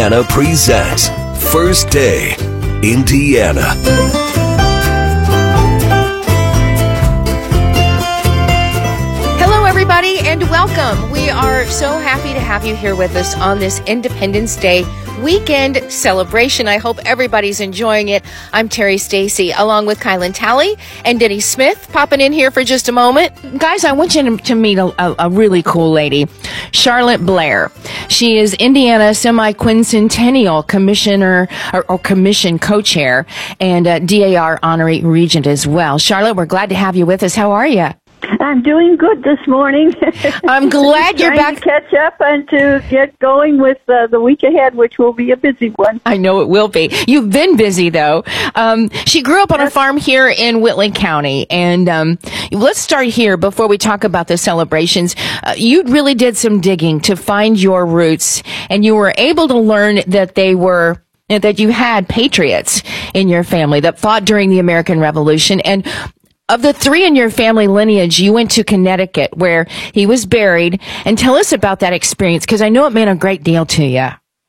Indiana presents First Day Indiana. Everybody, and welcome. We are so happy to have you here with us on this Independence Day weekend celebration. I hope everybody's enjoying it. I'm Terry Stacy, along with Kylan Talley and Denny Smith, popping in here for just a moment. Guys, I want you to meet a really cool lady, Charlotte Blair. She is Indiana Semi-Quincentennial Commissioner or Commission Co-Chair and DAR Honorary Regent as well. Charlotte, we're glad to have you with us. How are you? I'm doing good this morning. I'm glad you're back. To catch up and to get going with the week ahead, which will be a busy one. I know it will be. You've been busy, though. She grew up on a farm here in Whitley County. And let's start here before we talk about the celebrations. You really did some digging to find your roots, and you were able to learn that that you had patriots in your family that fought during the American Revolution. And of the three in your family lineage, you went to Connecticut where he was buried. And tell us about that experience, because I know it meant a great deal to you.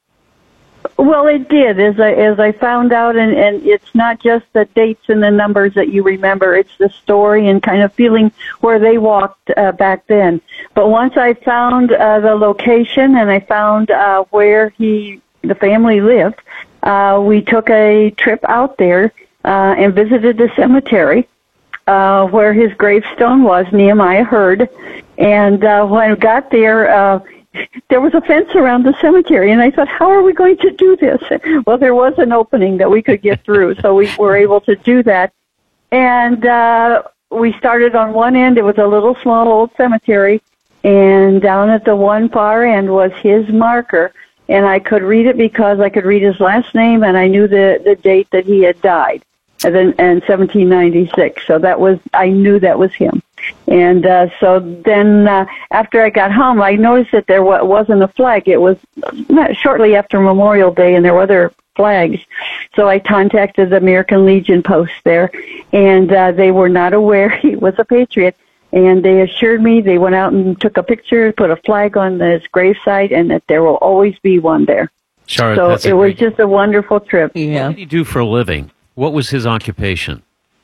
Well, it did, as I found out, and it's not just the dates and the numbers that you remember. It's the story and kind of feeling where they walked back then. But once I found the location and I found where the family lived, we took a trip out there and visited the cemetery. Where his gravestone was, Nehemiah Hurd. And when I got there, there was a fence around the cemetery, and I thought, how are we going to do this? Well, there was an opening that we could get through, so we were able to do that. And we started on one end. It was a little small old cemetery, and down at the one far end was his marker. And I could read it because I could read his last name, and I knew the date that he had died. And 1796. So I knew that was him. And so then after I got home, I noticed that there wasn't a flag. It was shortly after Memorial Day, and there were other flags. So I contacted the American Legion post there, and they were not aware he was a patriot. And they assured me they went out and took a picture, put a flag on his gravesite, and that there will always be one there. Charlotte, so it was just a wonderful trip. Yeah. What did he do for a living? What was his occupation?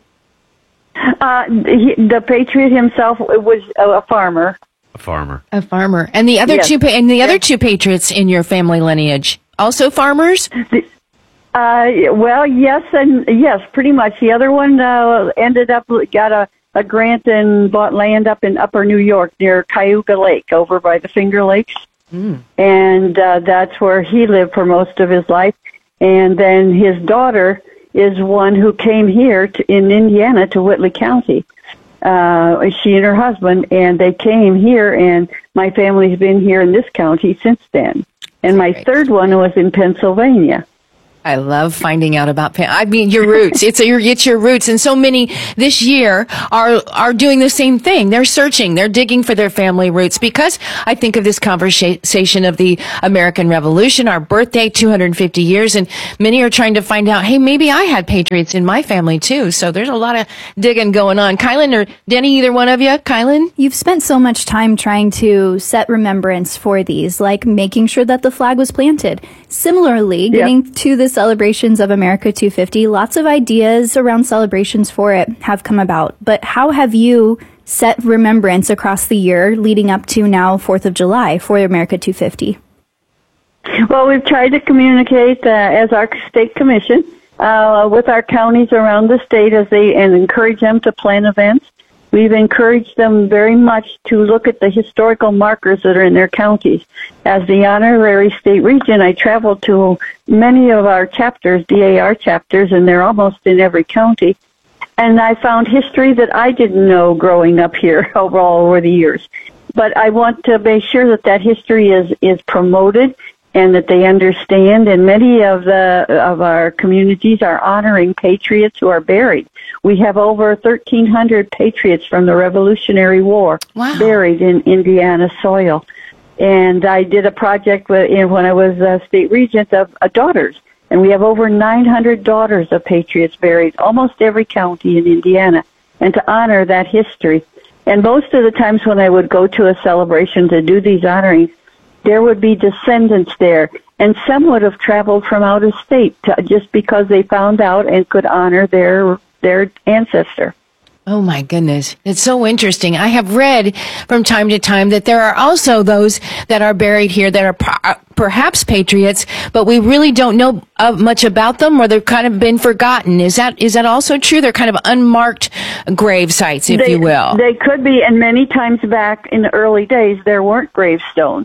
The patriot himself was a farmer. A farmer. And the other two patriots in your family lineage, also farmers? Well, yes, pretty much. The other one ended up got a grant and bought land up in Upper New York near Cayuga Lake, over by the Finger Lakes. And that's where he lived for most of his life. And then his daughter is one who came here in Indiana to Whitley County. She and her husband, and they came here, and my family's been here in this county since then. And my third one was in Pennsylvania. I love finding out about your roots. It's your roots, and so many this year are doing the same thing. They're searching, they're digging for their family roots, because I think of this conversation of the American Revolution, our birthday, 250 years, and many are trying to find out, hey, maybe I had patriots in my family too. So there's a lot of digging going on. Kylan or Denny, either one of you? Kylan? You've spent so much time trying to set remembrance for these, like making sure that the flag was planted. Similarly, getting to the celebrations of America 250, lots of ideas around celebrations for it have come about. But how have you set remembrance across the year leading up to now 4th of July for America 250? Well, we've tried to communicate as our state commission with our counties around the state and encourage them to plan events. We've encouraged them very much to look at the historical markers that are in their counties. As the honorary state regent, I traveled to many of our chapters, DAR chapters, and they're almost in every county. And I found history that I didn't know growing up here over the years. But I want to make sure that history is promoted and that they understand. And many of our communities are honoring patriots who are buried. We have over 1,300 patriots from the Revolutionary War buried in Indiana soil. And I did a project when I was state regent of daughters. And we have over 900 daughters of patriots buried, almost every county in Indiana, and to honor that history. And most of the times when I would go to a celebration to do these honorings, there would be descendants there. And some would have traveled from out of state just because they found out and could honor their ancestor. Oh my goodness. It's so interesting. I have read from time to time that there are also those that are buried here that are perhaps patriots, but we really don't know much about them, or they've kind of been forgotten. Is that also true? They're kind of unmarked grave sites, if you will. They could be, and many times back in the early days, there weren't gravestones.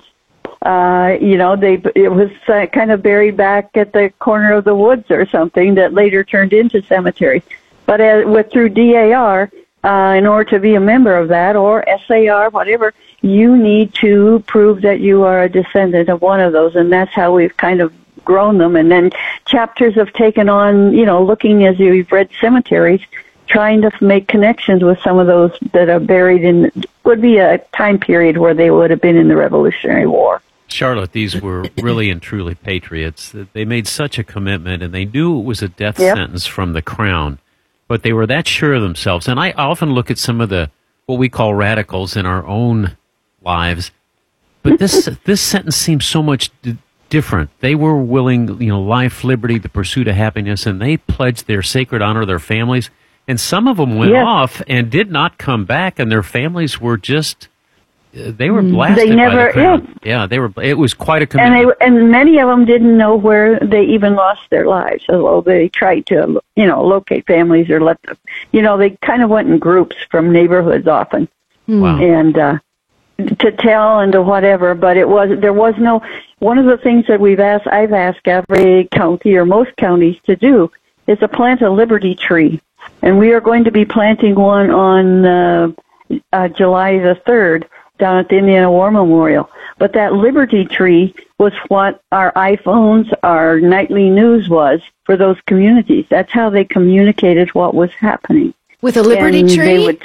It was kind of buried back at the corner of the woods or something that later turned into cemeteries. But through DAR, in order to be a member of that, or SAR, whatever, you need to prove that you are a descendant of one of those, and that's how we've kind of grown them. And then chapters have taken on, looking as you've read cemeteries, trying to make connections with some of those that are buried in, would be a time period where they would have been in the Revolutionary War. Charlotte, these were really and truly patriots. They made such a commitment, and they knew it was a death sentence from the crown. But they were that sure of themselves. And I often look at some of what we call radicals in our own lives. But this sentence seems so much different. They were willing, life, liberty, the pursuit of happiness, and they pledged their sacred honor to their families. And some of them went off and did not come back, and their families were just... They were blasted by the crown. Yeah, it was quite a commitment. And many of them didn't know where they even lost their lives, although they tried to, locate families or let them, they kind of went in groups from neighborhoods often. Wow. And to tell and to whatever, but there was no, one of the things that I've asked every county or most counties to do is to plant a Liberty tree. And we are going to be planting one on July the 3rd. Down at the Indiana War Memorial. But that Liberty tree was what our iPhones, our nightly news was for those communities. That's how they communicated what was happening. With a Liberty tree?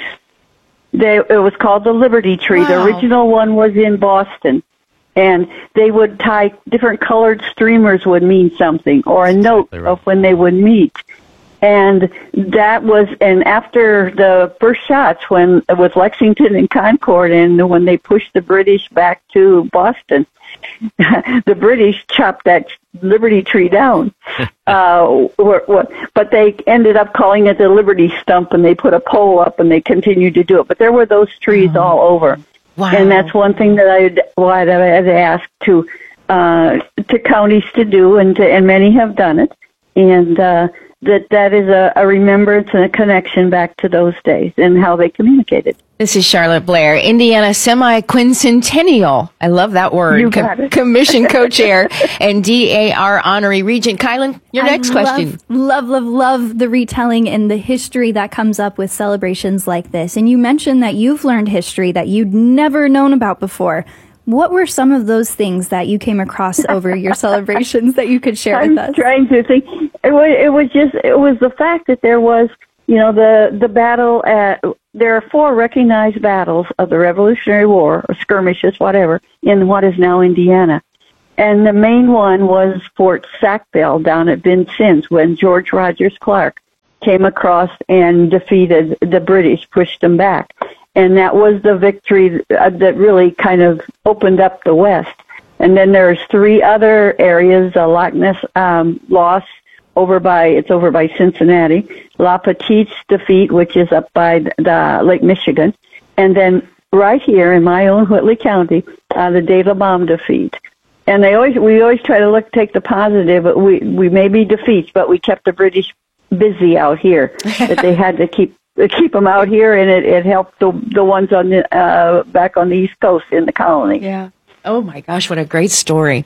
It was called the Liberty tree. Wow. The original one was in Boston. And they would tie different colored streamers would mean something, or a note of when they would meet. And and after the first shots, with Lexington and Concord, and when they pushed the British back to Boston, the British chopped that Liberty tree down. But they ended up calling it the Liberty Stump, and they put a pole up, and they continued to do it. But there were those trees all over. Wow. And that's one thing that I had asked to counties to do, and many have done it. And that is a remembrance and a connection back to those days and how they communicated. This is Charlotte Blair, Indiana Semi-Quincentennial. I love that word. You got it. Commission co-chair and DAR honorary regent. Kylan, your next question. Love the retelling and the history that comes up with celebrations like this. And you mentioned that you've learned history that you'd never known about before. What were some of those things that you came across over your celebrations that you could share with us? I'm trying to think. It was the fact that there was, the battle there are 4 recognized battles of the Revolutionary War, or skirmishes, whatever, in what is now Indiana. And the main one was Fort Sackville down at Vincennes, when George Rogers Clark came across and defeated the British, pushed them back. And that was the victory that really kind of opened up the West. And then there's 3 other areas, Loch Ness loss over by Cincinnati, La Petite's defeat, which is up by the Lake Michigan, and then right here in my own Whitley County, the De La Balme defeat. And we always try to take the positive, but we may be defeats, but we kept the British busy out here. That they had to keep them out here, and it helped the ones on back on the East Coast in the colony. Yeah. Oh my gosh, what a great story.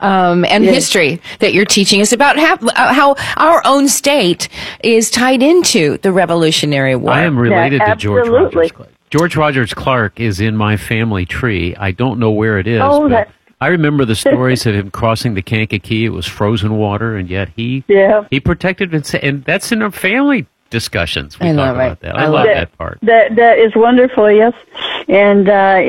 History that you're teaching us about how our own state is tied into the Revolutionary War. I am related to George absolutely. Rogers Clark. George Rogers Clark is in my family tree. I don't know where it is, Oh, but I remember the stories of him crossing the Kankakee. It was frozen water, and yet he protected and that's in our family discussions. We talk about that. I love that part. That is wonderful, yes. And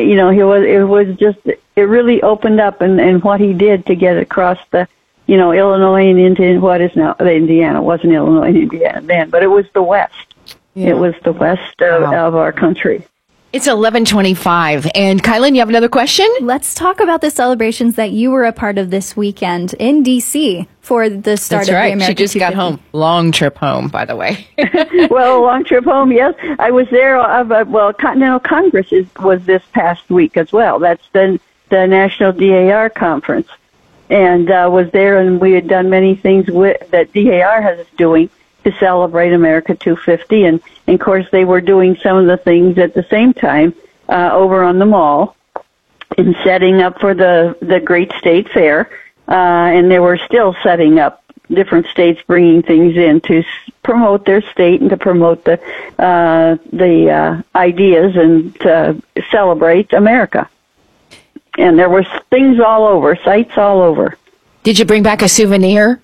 it really opened up and what he did to get across the, Illinois and into what is now Indiana. It wasn't Illinois and Indiana then, but it was the West. Yeah. It was the West of our country. It's 11:25. And Kylan, you have another question? Let's talk about the celebrations that you were a part of this weekend in D.C. for the start That's of right. the America She just 250. got home. Long trip home, by the way. Well, a long trip home, yes. I was there. Continental Congress was this past week as well. That's the National DAR Conference. And was there, and we had done many things that DAR is doing to celebrate America 250. And of course, they were doing some of the things at the same time over on the mall in setting up for the Great State Fair. And they were still setting up different states, bringing things in to promote their state and to promote the ideas and to celebrate America. And there were things all over, sites all over. Did you bring back a souvenir?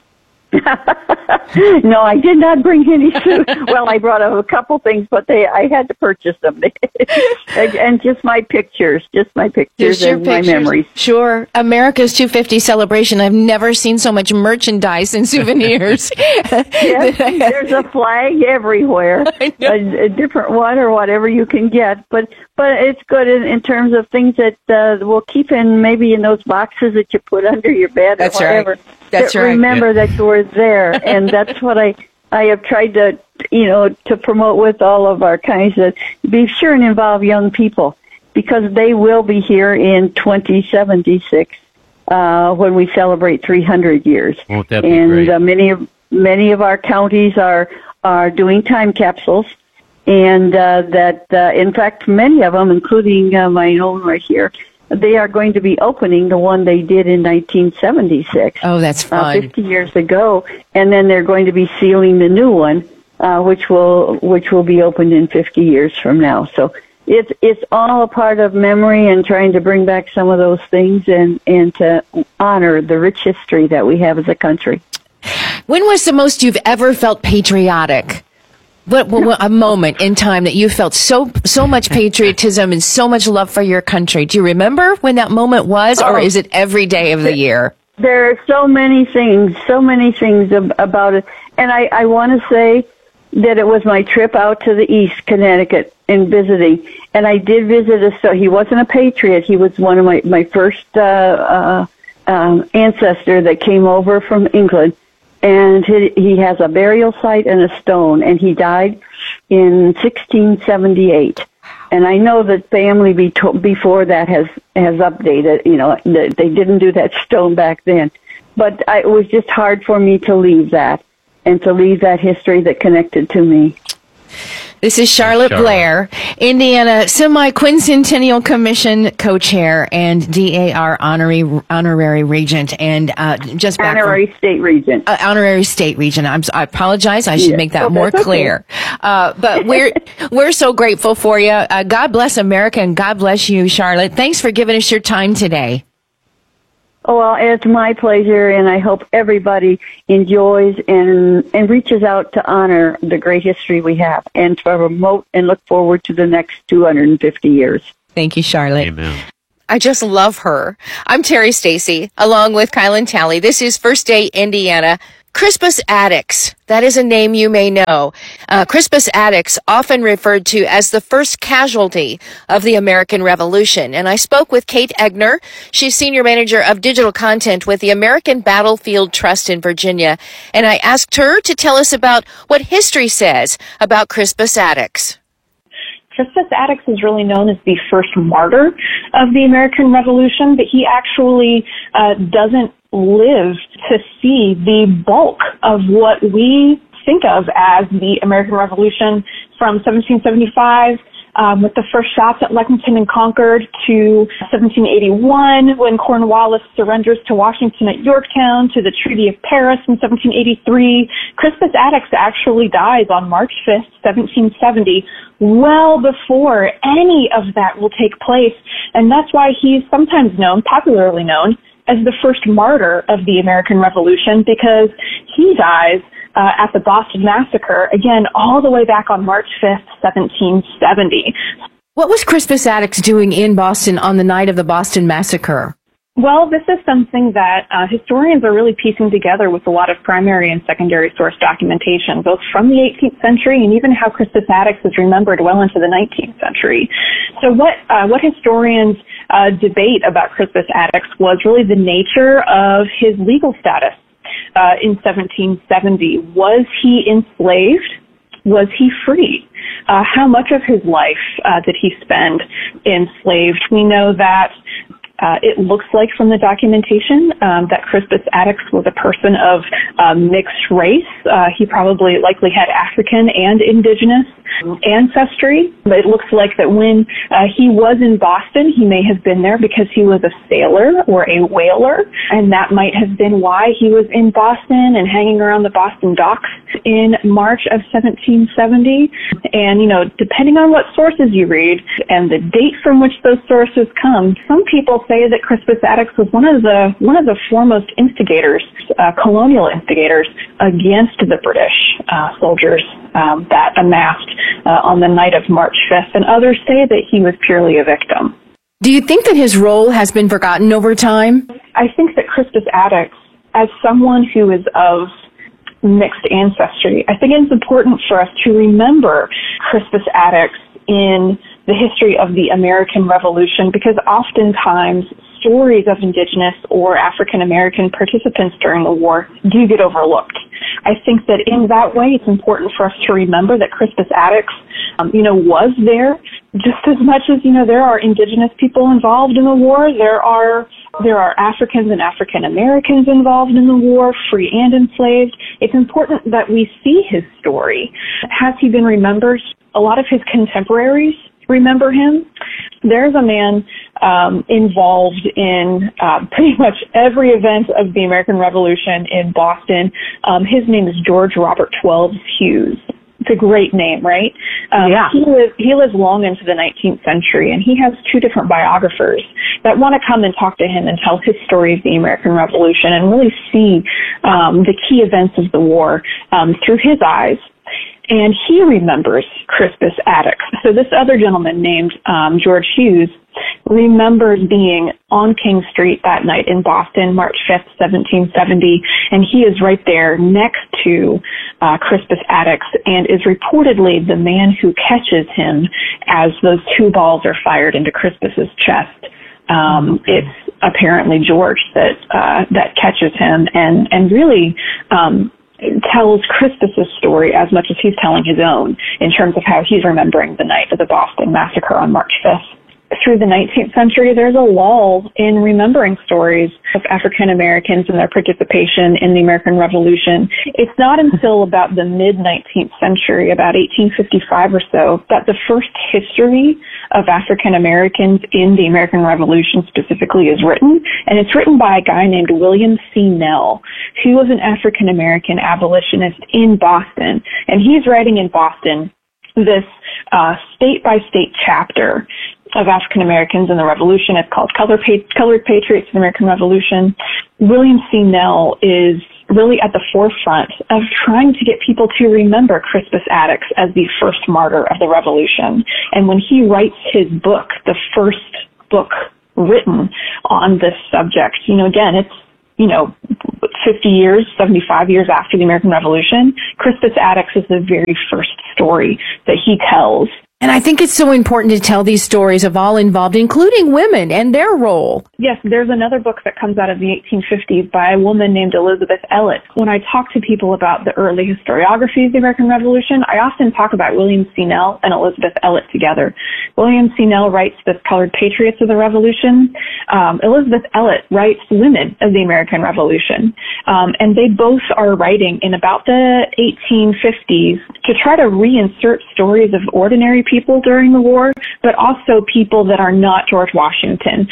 No, I did not bring any food. Well, I brought a couple things, but I had to purchase them. And just my pictures and my memories. Sure. America's 250 celebration. I've never seen so much merchandise and souvenirs. Yes, there's a flag everywhere, a different one or whatever you can get. But it's good in terms of things that we'll keep in those boxes that you put under your bed or whatever. Right. That's right. Remember that you were there, and that's what I have tried to promote with all of our kinds of be sure and involve young people because they will be here in 2076 when we celebrate 300 years. Won't that be great? And many of our counties are doing time capsules, and in fact many of them, including my own right here. They are going to be opening the one they did in 1976. Oh, that's fun. 50 years ago, and then they're going to be sealing the new one, which will be opened in 50 years from now. So it's all a part of memory and trying to bring back some of those things and to honor the rich history that we have as a country. When was the most you've ever felt patriotic? What a moment in time that you felt so much patriotism and so much love for your country? Do you remember when that moment was, or is it every day of the year? There are so many things about it. And I want to say that it was my trip out to the East, Connecticut, and visiting. And I did visit he wasn't a patriot. He was one of my first ancestor that came over from England. And he has a burial site and a stone, and he died in 1678. And I know that family before that has updated, they didn't do that stone back then. But it was just hard for me to leave that and to leave that history that connected to me. This is Charlotte Blair, Indiana Semi-Quincentennial Commission co-chair and DAR honorary regent, and just back honorary state regent. Honorary state regent. I apologize. I should make that more clear. Okay. But we're so grateful for you. God bless America, and God bless you, Charlotte. Thanks for giving us your time today. Oh, well, it's my pleasure, and I hope everybody enjoys and reaches out to honor the great history we have and to promote and look forward to the next 250 years. Thank you, Charlotte. Amen. I just love her. I'm Terry Stacy, along with Kylan Talley. This is First Day Indiana. Crispus Attucks, that is a name you may know. Crispus Attucks, often referred to as the first casualty of the American Revolution. And I spoke with Kate Egner. She's Senior Manager of Digital Content with the American Battlefield Trust in Virginia. And I asked her to tell us about what history says about Crispus Attucks. Crispus Attucks is really known as the first martyr of the American Revolution, but he actually doesn't live to see the bulk of what we think of as the American Revolution from 1775 with the first shots at Lexington and Concord to 1781 when Cornwallis surrenders to Washington at Yorktown to the Treaty of Paris in 1783. Crispus Attucks actually dies on March 5th, 1770, well before any of that will take place. And that's why he's sometimes popularly known, as the first martyr of the American Revolution, because he dies at the Boston Massacre, again, all the way back on March 5th, 1770. What was Crispus Attucks doing in Boston on the night of the Boston Massacre? Well, this is something that historians are really piecing together with a lot of primary and secondary source documentation, both from the 18th century and even how Crispus Attucks is remembered well into the 19th century. So what historians debate about Crispus Attucks was really the nature of his legal status in 1770. Was he enslaved? Was he free? How much of his life did he spend enslaved? We know that it looks like from the documentation that Crispus Attucks was a person of mixed race. He probably likely had African and indigenous ancestry. But it looks like that when he was in Boston, he may have been there because he was a sailor or a whaler, and that might have been why he was in Boston and hanging around the Boston docks in March of 1770. And, depending on what sources you read and the date from which those sources come, some people say that Crispus Attucks was one of the foremost instigators, colonial instigators, against the British soldiers that amassed on the night of March 5th, and others say that he was purely a victim. Do you think that his role has been forgotten over time? I think that Crispus Attucks, as someone who is of mixed ancestry, I think it's important for us to remember Crispus Attucks in the history of the American Revolution, because oftentimes stories of indigenous or African American participants during the war do get overlooked. I think that in that way, it's important for us to remember that Crispus Attucks, was there just as much as, there are indigenous people involved in the war. There are Africans and African Americans involved in the war, free and enslaved. It's important that we see his story. Has he been remembered? A lot of his contemporaries remember him. There's a man involved in pretty much every event of the American Revolution in Boston. His name is George Robert Twelves Hughes. It's a great name, right? Yeah. He lives long into the 19th century, and he has two different biographers that want to come and talk to him and tell his story of the American Revolution and really see the key events of the war through his eyes. And he remembers Crispus Attucks. So this other gentleman named George Hughes remembers being on King Street that night in Boston, March 5th, 1770, and he is right there next to Crispus Attucks and is reportedly the man who catches him as those two balls are fired into Crispus's chest. It's apparently George that catches him and really tells Crispus's story as much as he's telling his own in terms of how he's remembering the night of the Boston Massacre on March 5th. Through the 19th century, there's a lull in remembering stories of African Americans and their participation in the American Revolution. It's not until about the mid-19th century, about 1855 or so, that the first history of African Americans in the American Revolution specifically is written. And it's written by a guy named William C. Nell, who was an African American abolitionist in Boston. And he's writing in Boston this state-by-state chapter of African Americans in the Revolution. It's called Colored Patriots in the American Revolution. William C. Nell is really at the forefront of trying to get people to remember Crispus Attucks as the first martyr of the Revolution. And when he writes his book, the first book written on this subject, again, it's 50 years, 75 years after the American Revolution, Crispus Attucks is the very first story that he tells. And I think it's so important to tell these stories of all involved, including women and their role. Yes, there's another book that comes out of the 1850s by a woman named Elizabeth Ellet. When I talk to people about the early historiography of the American Revolution, I often talk about William C. Nell and Elizabeth Ellet together. William C. Nell writes the Colored Patriots of the Revolution. Elizabeth Ellet writes Women of the American Revolution. And they both are writing in about the 1850s to try to reinsert stories of ordinary people during the war, but also people that are not George Washington,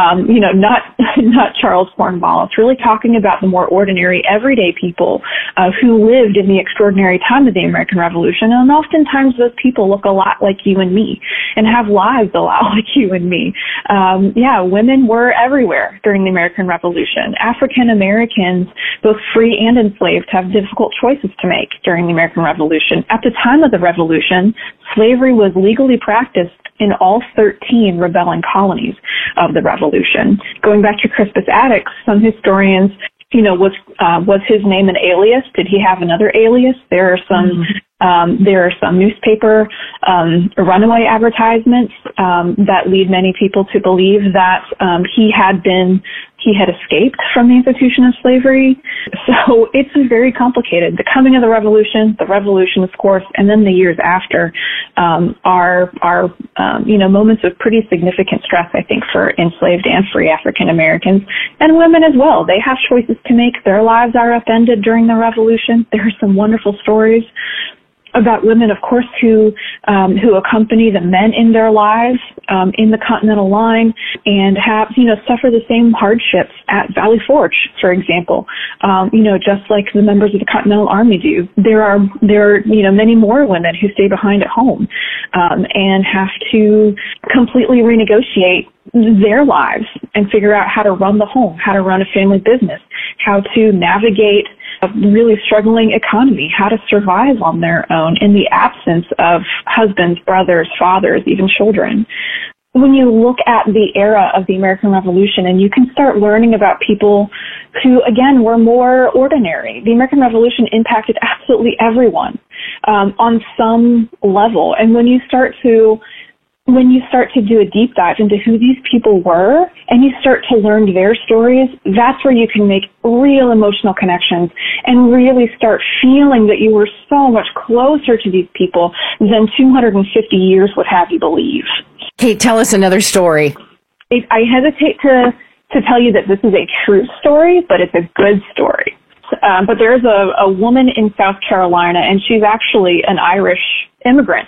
not Charles Cornwallis, really talking about the more ordinary, everyday people who lived in the extraordinary time of the American Revolution. And oftentimes those people look a lot like you and me and have lives a lot like you and me. Women were everywhere during the American Revolution. African Americans, both free and enslaved, have difficult choices to make during the American Revolution. At the time of the Revolution, slavery was legally practiced in all 13 rebelling colonies of the Revolution. Going back to Crispus Attucks, some historians, was his name an alias? Did he have another alias? There are some newspaper runaway advertisements that lead many people to believe that he had escaped from the institution of slavery. So it's very complicated. The coming of the revolution, of course, and then the years after are moments of pretty significant stress, I think, for enslaved and free African Americans and women as well. They have choices to make. Their lives are upended during the revolution. There are some wonderful stories about women, of course, who accompany the men in their lives in the Continental Line and have suffer the same hardships at Valley Forge, for example. Just like the members of the Continental Army do. There are many more women who stay behind at home and have to completely renegotiate their lives and figure out how to run the home, how to run a family business, how to navigate a really struggling economy, how to survive on their own in the absence of husbands, brothers, fathers, even children. When you look at the era of the American Revolution and you can start learning about people who, again, were more ordinary. The American Revolution impacted absolutely everyone on some level. And when you start to do a deep dive into who these people were and you start to learn their stories, that's where you can make real emotional connections and really start feeling that you were so much closer to these people than 250 years would have you believe. Kate, tell us another story. I hesitate to tell you that this is a true story, but it's a good story. But there's a woman in South Carolina, and she's actually an Irish immigrant.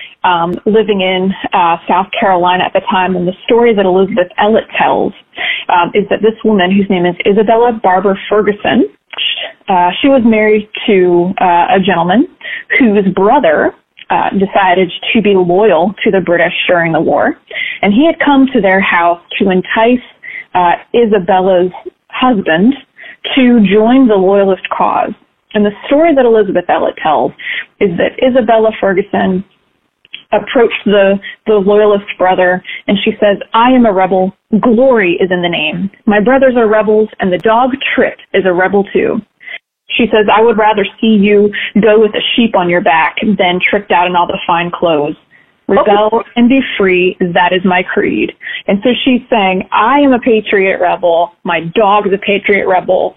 Living in South Carolina at the time, and the story that Elizabeth Elliot tells is that this woman, whose name is Isabella Barber Ferguson, she was married to a gentleman whose brother decided to be loyal to the British during the war, and he had come to their house to entice Isabella's husband to join the Loyalist cause. And the story that Elizabeth Elliot tells is that Isabella Ferguson approached the Loyalist brother, and she says, "I am a rebel. Glory is in the name. My brothers are rebels, and the dog Trip is a rebel too." She says, "I would rather see you go with a sheep on your back than tricked out in all the fine clothes. Rebel and be free, that is my creed." And so she's saying, I am a patriot rebel. My dog is a patriot rebel,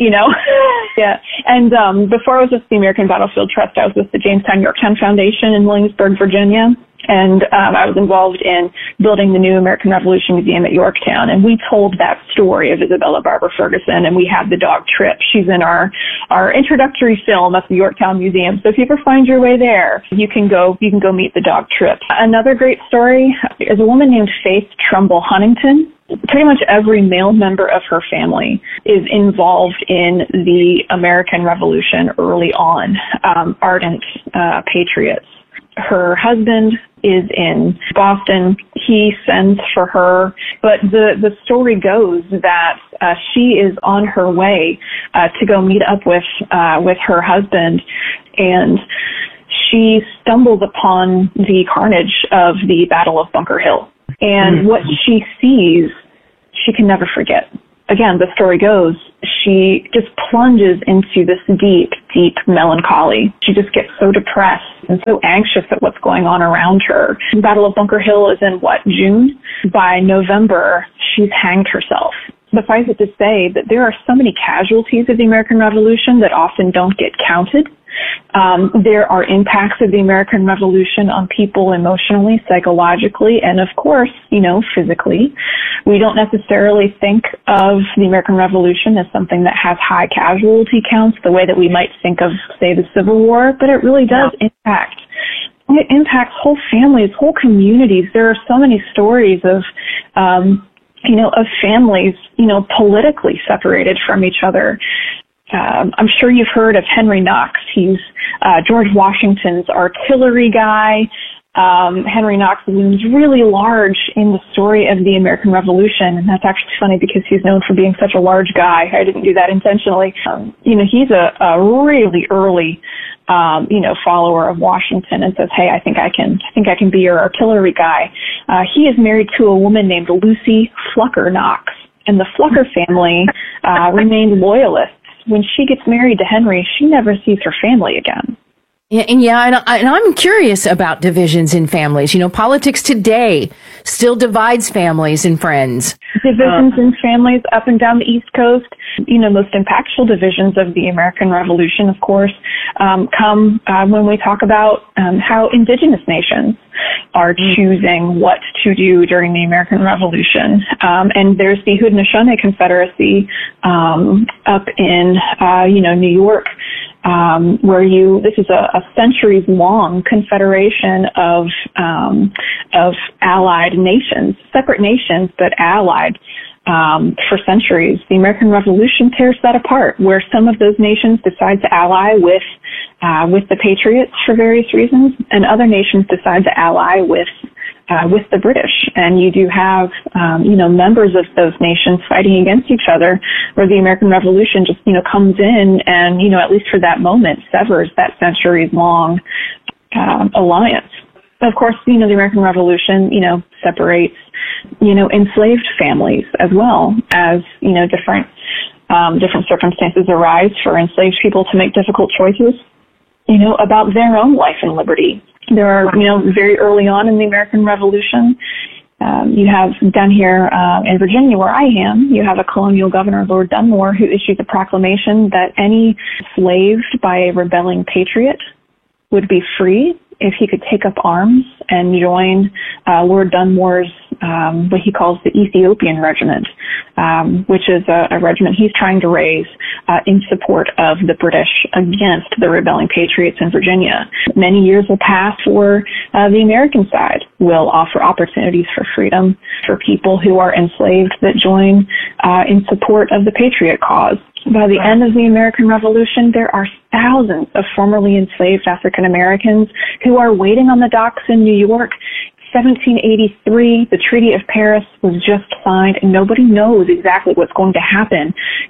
Yeah. And before I was with the American Battlefield Trust, I was with the Jamestown Yorktown Foundation in Williamsburg, Virginia. And I was involved in building the new American Revolution Museum at Yorktown. And we told that story of Isabella Barber Ferguson, and we had the dog Trip. She's in our introductory film at the Yorktown Museum. So if you ever find your way there, you can go meet the dog Trip. Another great story is a woman named Faith Trumbull Huntington. Pretty much every male member of her family is involved in the American Revolution early on, ardent patriots. Her husband is in Boston. He sends for her, but the story goes that she is on her way to go meet up with her husband, and she stumbles upon the carnage of the Battle of Bunker Hill. And what she sees, she can never forget. Again, the story goes, she just plunges into this deep, deep melancholy. She just gets so depressed and so anxious at what's going on around her. The Battle of Bunker Hill is in, June? By November, she's hanged herself. Suffice it to say that there are so many casualties of the American Revolution that often don't get counted. There are impacts of the American Revolution on people emotionally, psychologically, and of course, physically. We don't necessarily think of the American Revolution as something that has high casualty counts the way that we might think of, say, the Civil War, but it really does impact. It impacts whole families, whole communities. There are so many stories of families, politically separated from each other. I'm sure you've heard of Henry Knox. He's George Washington's artillery guy. Henry Knox looms really large in the story of the American Revolution, and that's actually funny because he's known for being such a large guy. I didn't do that intentionally. He's a really early follower of Washington and says, "Hey, I think I can be your artillery guy." He is married to a woman named Lucy Flucker Knox, and the Flucker family remained loyalists. When she gets married to Henry, she never sees her family again. And I'm curious about divisions in families. Politics today still divides families and friends. Divisions in families up and down the East Coast. Most impactful divisions of the American Revolution, of course, come when we talk about how indigenous nations are choosing what to do during the American Revolution. And there's the Haudenosaunee Confederacy up in New York, where this is a centuries-long confederation of allied nations, separate nations, but allied for centuries. The American Revolution tears that apart, where some of those nations decide to ally with the Patriots for various reasons, and other nations decide to ally with the British. And you do have, members of those nations fighting against each other, where the American Revolution just, comes in and, at least for that moment, severs that centuries-long alliance. Of course, the American Revolution, separates, enslaved families as well as, different circumstances arise for enslaved people to make difficult choices, about their own life and liberty. There are, very early on in the American Revolution, you have down here in Virginia, where I am, you have a colonial governor, Lord Dunmore, who issues a proclamation that any enslaved by a rebelling patriot would be free if he could take up arms and join Lord Dunmore's what he calls the Ethiopian Regiment, which is a regiment he's trying to raise in support of the British against the rebelling patriots in Virginia. Many years will pass where the American side will offer opportunities for freedom for people who are enslaved that join in support of the patriot cause. By the end of the American Revolution, there are thousands of formerly enslaved African Americans who are waiting on the docks in New York. 1783, the Treaty of Paris was just signed, and nobody knows exactly what's going to happen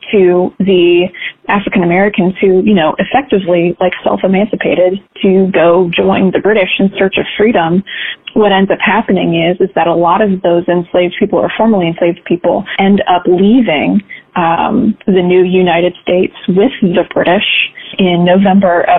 to the African Americans who, effectively, self-emancipated to go join the British in search of freedom. What ends up happening is that a lot of those enslaved people or formerly enslaved people end up leaving the new United States with the British in November of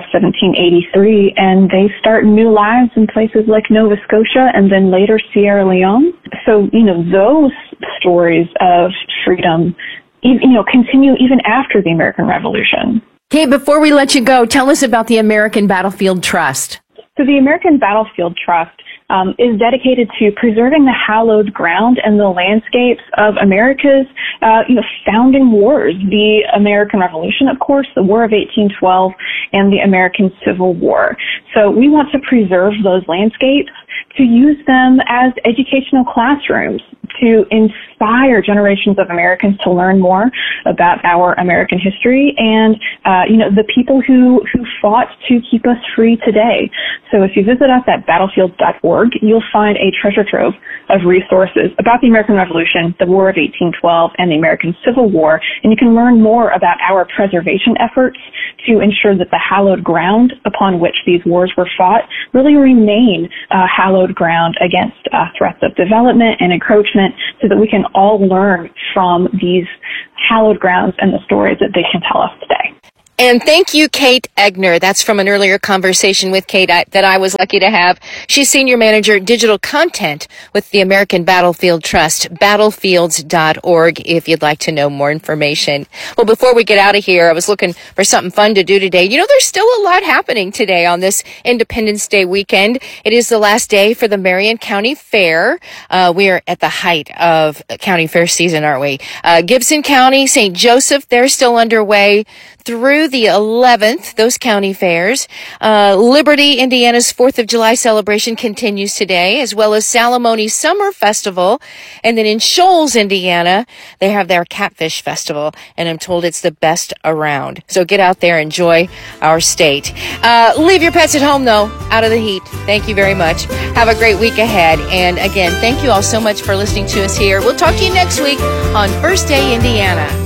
1783, and they start new lives in places like Nova Scotia and then later Sierra Leone. So, those stories of freedom, continue even after the American Revolution. Kate, before we let you go, tell us about the American Battlefield Trust. So the American Battlefield Trust is dedicated to preserving the hallowed ground and the landscapes of America's, founding wars, the American Revolution, of course, the War of 1812, and the American Civil War. So we want to preserve those landscapes, to use them as educational classrooms, to inspire generations of Americans to learn more about our American history and, the people who fought to keep us free today. So if you visit us at battlefield.org, you'll find a treasure trove of resources about the American Revolution, the War of 1812, and the American Civil War, and you can learn more about our preservation efforts to ensure that the hallowed ground upon which these wars were fought really remain hallowed ground against threats of development and encroachment, so that we can all learn from these hallowed grounds and the stories that they can tell us today. And thank you, Kate Egner. That's from an earlier conversation with Kate that I was lucky to have. She's Senior Manager, Digital Content with the American Battlefield Trust, battlefields.org, if you'd like to know more information. Well, before we get out of here, I was looking for something fun to do today. There's still a lot happening today on this Independence Day weekend. It is the last day for the Marion County Fair. We are at the height of county fair season, aren't we? Gibson County, St. Joseph, they're still underway through the 11th, those county fairs. Liberty, Indiana's 4th of July celebration continues today, as well as Salamone Summer Festival. And then in Shoals, Indiana, they have their Catfish Festival, and I'm told it's the best around. So get out there, enjoy our state. Leave your pets at home, though, out of the heat. Thank you very much. Have a great week ahead. And again, thank you all so much for listening to us here. We'll talk to you next week on First Day Indiana.